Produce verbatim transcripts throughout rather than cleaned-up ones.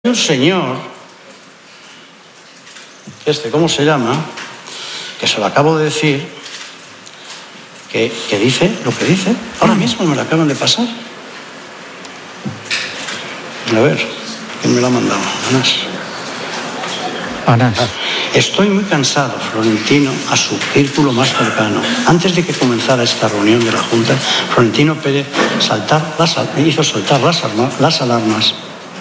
un señor, este, ¿cómo se llama? Que se lo acabo de decir, que, que dice lo que dice. Ahora mismo me lo acaban de pasar. A ver, ¿quién me lo ha mandado? Anás. Anás. Estoy muy cansado, Florentino, a su círculo más cercano. Antes de que comenzara esta reunión de la Junta, Florentino Pérez saltar las, hizo saltar las, arma, las alarmas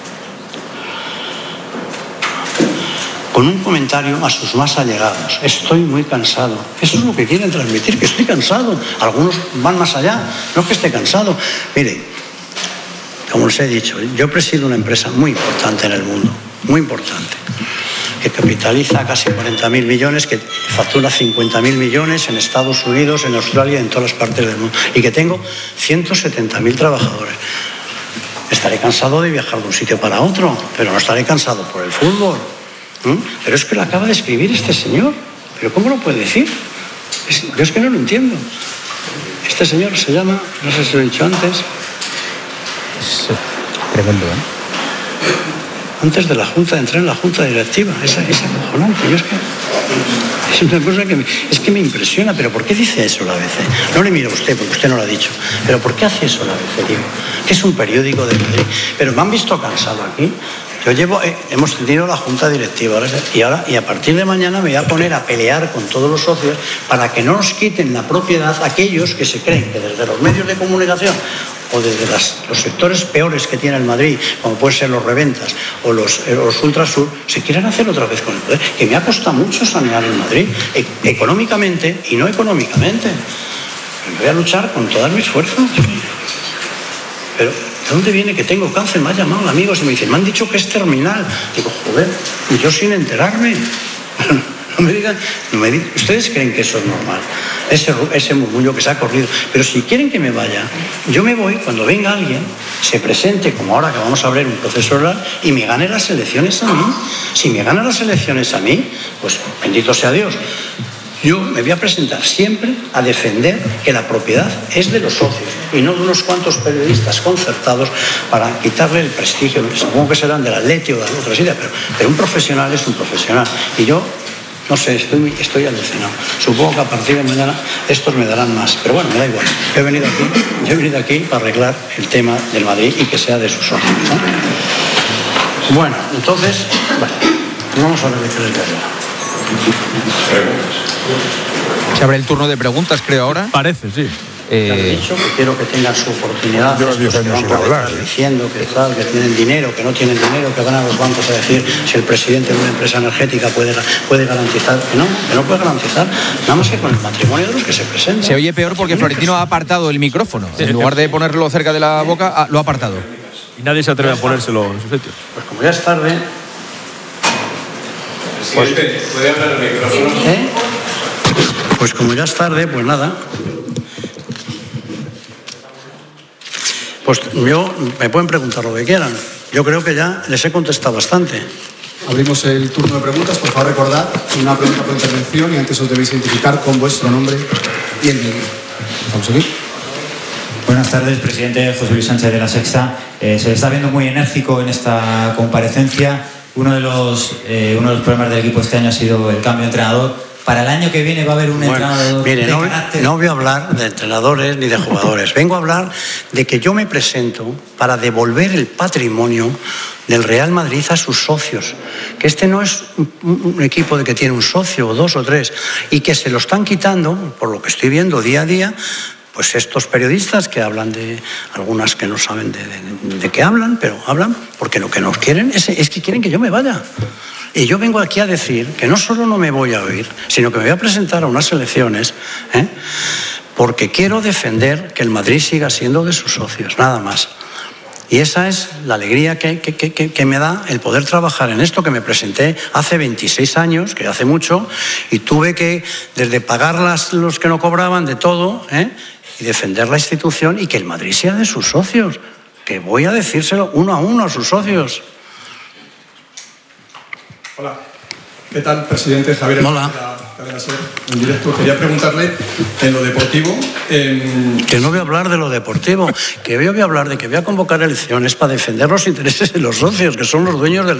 con un comentario a sus más allegados. Estoy muy cansado. Eso es lo que quieren transmitir, que estoy cansado. Algunos van más allá. No es que esté cansado. Mire, como les he dicho, yo presido una empresa muy importante en el mundo, muy importante, que capitaliza casi cuarenta mil millones, que factura cincuenta mil millones en Estados Unidos, en Australia y en todas las partes del mundo, y que tengo ciento setenta mil trabajadores. Estaré cansado de viajar de un sitio para otro, pero no estaré cansado por el fútbol. ¿Mm? Pero es que lo acaba de escribir este señor. ¿Pero cómo lo puede decir? Es, yo es que no lo entiendo. Este señor se llama, no sé si lo he dicho antes. Es tremendo, ¿eh? Antes de la Junta, entré en la Junta Directiva. Es, es acojonante. Yo es que es una cosa que me, es que me impresiona. ¿Pero por qué dice eso la A B C? No le miro a usted, porque usted no lo ha dicho. ¿Pero por qué hace eso la A B C, digo? Que es un periódico de Madrid. Pero me han visto cansado aquí. Yo llevo, eh, hemos tenido la Junta Directiva ahora, y ahora y a partir de mañana me voy a poner a pelear con todos los socios para que no nos quiten la propiedad aquellos que se creen que desde los medios de comunicación o desde las, los sectores peores que tiene el Madrid, como pueden ser los reventas o los, eh, los ultrasur, se quieran hacer otra vez con el poder, que me ha costado mucho sanear el Madrid, e, económicamente y no económicamente. Pero me voy a luchar con todas mis fuerzas. Pero ¿de dónde viene que tengo cáncer? Me han llamado amigos y me dicen, me han dicho que es terminal. Digo, joder, y yo sin enterarme. No me digan, no me digan, ¿ustedes creen que eso es normal? Ese, ese murmullo que se ha corrido. Pero si quieren que me vaya, yo me voy cuando venga alguien, se presente, como ahora que vamos a abrir un proceso oral, y me gane las elecciones a mí. Si me gana las elecciones a mí, pues bendito sea Dios. Yo me voy a presentar siempre a defender que la propiedad es de los socios y no de unos cuantos periodistas concertados para quitarle el prestigio. Supongo que serán del Atleti o de otras ideas, pero, pero un profesional es un profesional. Y yo, no sé, estoy, estoy alucinado. Supongo que a partir de mañana estos me darán más. Pero bueno, me da igual. Yo he venido aquí, yo he venido aquí para arreglar el tema del Madrid y que sea de sus socios, ¿no? Bueno, entonces, bueno, vamos a ver de qué les digo. Se abre el turno de preguntas, creo, ahora. Parece, sí. Eh, ya he dicho que quiero que tengan su oportunidad. Yo diez años sin hablar. Diciendo que tal, que tienen dinero, que no tienen dinero, que van a los bancos a decir si el presidente de una empresa energética puede, puede garantizar, que no, que no puede garantizar, nada más que con el matrimonio de los que se presentan. Se oye peor porque Florentino ha apartado el micrófono. Sí, en lugar de ponerlo cerca de la boca, lo ha apartado. Y nadie se atreve a ponérselo en su sitio. Pues como ya es tarde. Presidente, ¿puede hablar el micrófono? ¿Eh? Pues como ya es tarde, pues nada. Pues yo, me pueden preguntar lo que quieran. Yo creo que ya les he contestado bastante. Abrimos el turno de preguntas. Por favor, recordad una pregunta por intervención y antes os debéis identificar con vuestro nombre y el medio. Vamos aquí. Buenas tardes, presidente José Luis Sánchez de La Sexta. Eh, se le está viendo muy enérgico en esta comparecencia. Uno de los eh, uno de los problemas del equipo este año ha sido el cambio de entrenador. Para el año que viene va a haber un bueno, entrenador mire, de no, carácter. No voy a hablar de entrenadores ni de jugadores. Vengo a hablar de que yo me presento para devolver el patrimonio del Real Madrid a sus socios. Que este no es un, un equipo de que tiene un socio o dos o tres y que se lo están quitando, por lo que estoy viendo día a día, pues estos periodistas que hablan de, algunas que no saben de, de, de qué hablan, pero hablan porque lo que nos quieren es, es que quieren que yo me vaya. Y yo vengo aquí a decir que no solo no me voy a oír, sino que me voy a presentar a unas elecciones, ¿eh? porque quiero defender que el Madrid siga siendo de sus socios, nada más. Y esa es la alegría que, que, que, que me da el poder trabajar en esto, que me presenté hace veintiséis años, que hace mucho, y tuve que, desde pagar las, los que no cobraban, de todo, ¿eh? y defender la institución y que el Madrid sea de sus socios, que voy a decírselo uno a uno a sus socios. Hola, ¿qué tal, presidente? Javier Hola. de la, Cadena Ser, en directo. Quería preguntarle en lo deportivo. En... Que no voy a hablar de lo deportivo, que voy a hablar de que voy a convocar elecciones para defender los intereses de los socios, que son los dueños del